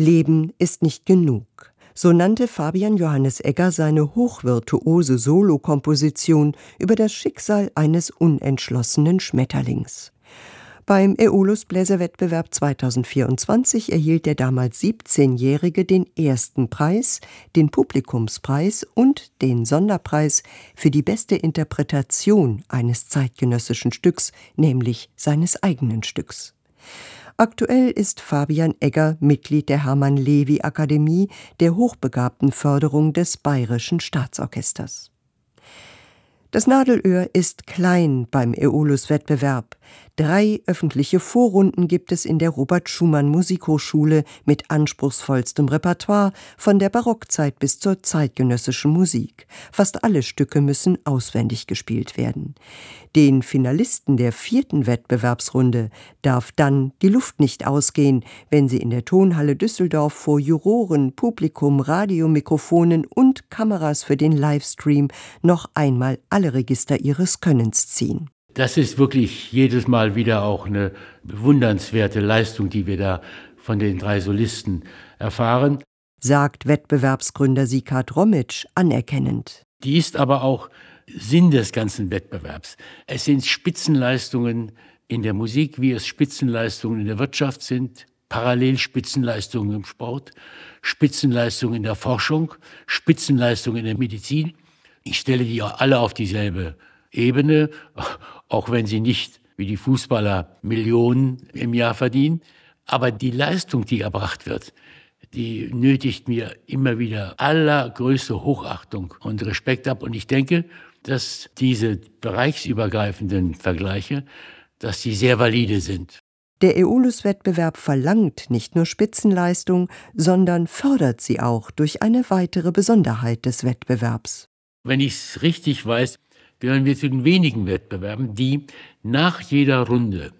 Leben ist nicht genug. So nannte Fabian Johannes Egger seine hochvirtuose Solokomposition über das Schicksal eines unentschlossenen Schmetterlings. Beim Äolus-Bläserwettbewerb 2024 erhielt der damals 17-Jährige den ersten Preis, den Publikumspreis und den Sonderpreis für die beste Interpretation eines zeitgenössischen Stücks, nämlich seines eigenen Stücks. Aktuell ist Fabian Egger Mitglied der Hermann-Levi-Akademie, der Hochbegabtenförderung des Bayerischen Staatsorchesters. Das Nadelöhr ist klein beim Äolus-Wettbewerb. 3 öffentliche Vorrunden gibt es in der Robert-Schumann-Musikhochschule mit anspruchsvollstem Repertoire von der Barockzeit bis zur zeitgenössischen Musik. Fast alle Stücke müssen auswendig gespielt werden. Den Finalisten der 4. Wettbewerbsrunde darf dann die Luft nicht ausgehen, wenn sie in der Tonhalle Düsseldorf vor Juroren, Publikum, Radiomikrofonen und Kameras für den Livestream noch einmal alle Register ihres Könnens ziehen. Das ist wirklich jedes Mal wieder auch eine bewundernswerte Leistung, die wir da von den 3 Solisten erfahren, sagt Wettbewerbsgründer Sikard Romitsch anerkennend. Die ist aber auch Sinn des ganzen Wettbewerbs. Es sind Spitzenleistungen in der Musik, wie es Spitzenleistungen in der Wirtschaft sind, parallel Spitzenleistungen im Sport, Spitzenleistungen in der Forschung, Spitzenleistungen in der Medizin. Ich stelle die alle auf dieselbe Ebene, auch wenn sie nicht wie die Fußballer Millionen im Jahr verdienen. Aber die Leistung, die erbracht wird, die nötigt mir immer wieder allergrößte Hochachtung und Respekt ab. Und ich denke, dass diese bereichsübergreifenden Vergleiche, dass die sehr valide sind. Der Äolus-Wettbewerb verlangt nicht nur Spitzenleistung, sondern fördert sie auch durch eine weitere Besonderheit des Wettbewerbs. Wenn ich es richtig weiß, gehören wir zu den wenigen Wettbewerben, die nach jeder Runde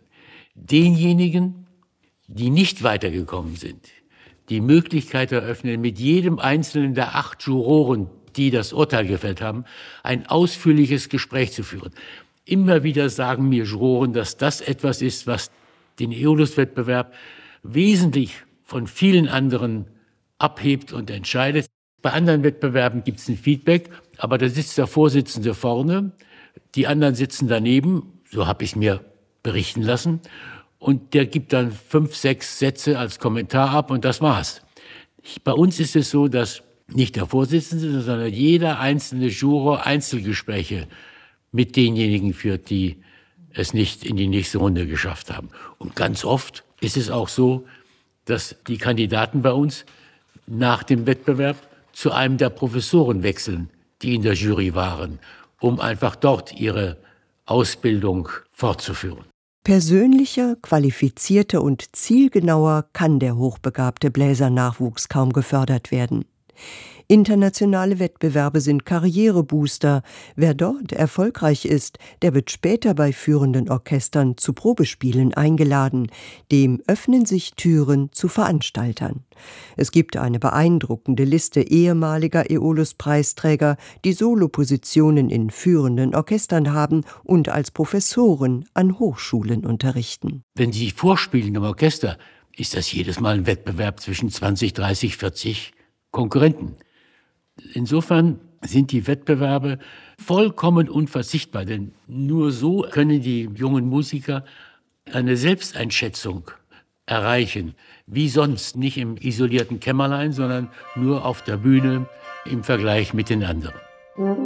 denjenigen, die nicht weitergekommen sind, die Möglichkeit eröffnen, mit jedem einzelnen der 8 Juroren, die das Urteil gefällt haben, ein ausführliches Gespräch zu führen. Immer wieder sagen mir Juroren, dass das etwas ist, was den Äolus-Wettbewerb wesentlich von vielen anderen abhebt und entscheidet. Bei anderen Wettbewerben gibt es ein Feedback, aber da sitzt der Vorsitzende vorne, die anderen sitzen daneben, so habe ich es mir berichten lassen, und der gibt dann 5, 6 Sätze als Kommentar ab und das war's. Bei uns ist es so, dass nicht der Vorsitzende, sondern jeder einzelne Juror Einzelgespräche mit denjenigen führt, die es nicht in die nächste Runde geschafft haben. Und ganz oft ist es auch so, dass die Kandidaten bei uns nach dem Wettbewerb zu einem der Professoren wechseln, die in der Jury waren, um einfach dort ihre Ausbildung fortzuführen. Persönlicher, qualifizierter und zielgenauer kann der hochbegabte Bläsernachwuchs kaum gefördert werden. Internationale Wettbewerbe sind Karrierebooster. Wer dort erfolgreich ist, der wird später bei führenden Orchestern zu Probespielen eingeladen. Dem öffnen sich Türen zu Veranstaltern. Es gibt eine beeindruckende Liste ehemaliger Äolus-Preisträger, die Solopositionen in führenden Orchestern haben und als Professoren an Hochschulen unterrichten. Wenn Sie vorspielen im Orchester, ist das jedes Mal ein Wettbewerb zwischen 20, 30, 40 Konkurrenten. Insofern sind die Wettbewerbe vollkommen unverzichtbar, denn nur so können die jungen Musiker eine Selbsteinschätzung erreichen, wie sonst, nicht im isolierten Kämmerlein, sondern nur auf der Bühne im Vergleich mit den anderen.